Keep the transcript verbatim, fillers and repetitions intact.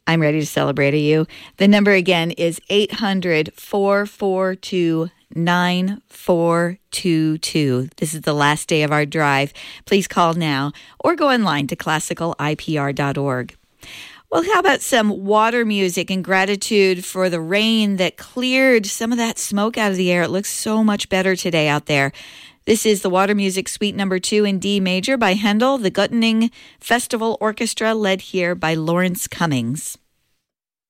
I'm ready to celebrate you. The number again is eight hundred, four four two, nine four two two. This is the last day of our drive. Please call now or go online to classical I P R dot org. Well, how about some water music and gratitude for the rain that cleared some of that smoke out of the air? It looks so much better today out there. This is the Water Music Suite number two in D major by Handel, the Göttingen Festival Orchestra, led here by Lawrence Cummings.